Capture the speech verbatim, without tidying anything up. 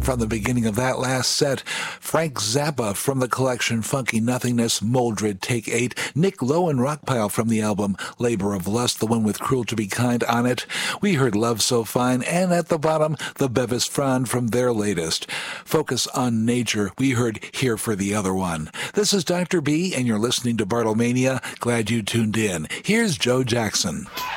from the beginning of that last set. Frank Zappa from the collection Funky Nothingness, Moldred, Take Eight. Nick Lowe and Rockpile from the album Labor of Lust, the one with Cruel to Be Kind on it. We heard Love So Fine, and at the bottom, the Bevis Frond from their latest. Focus on Nature, we heard Here for the Other One. This is Doctor B, and you're listening to Bartlemania. Glad you tuned in. Here's Joe Jackson.